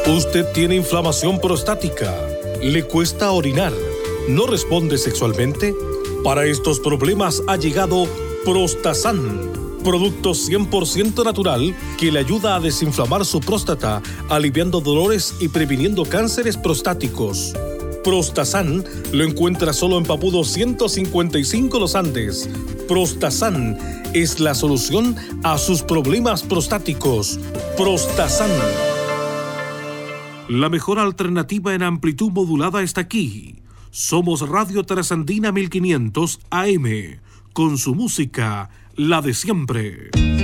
Usted tiene inflamación prostática, le cuesta orinar, no responde sexualmente. Para estos problemas ha llegado Prostasan, producto 100% natural que le ayuda a desinflamar su próstata, aliviando dolores y previniendo cánceres prostáticos. Prostasan lo encuentra solo en Papudo 155 Los Andes. Prostasan es la solución a sus problemas prostáticos. Prostasan. La mejor alternativa en amplitud modulada está aquí. Somos Radio Trasandina 1500 AM, con su música, la de siempre.